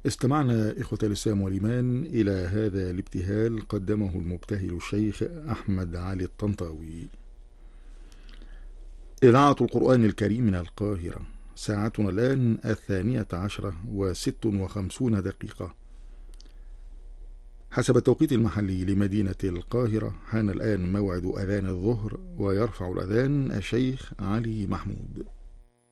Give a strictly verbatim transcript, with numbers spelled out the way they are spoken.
استمعنا إخوة الإسلام والإيمان إلى هذا الابتهال قدمه المبتهل الشيخ أحمد علي الطنطاوي. إذاعة القرآن الكريم من القاهرة، ساعتنا الآن الثانية عشرة وست وخمسون دقيقة حسب التوقيت المحلي لمدينة القاهرة. حان الآن موعد أذان الظهر، ويرفع الأذان الشيخ علي محمود.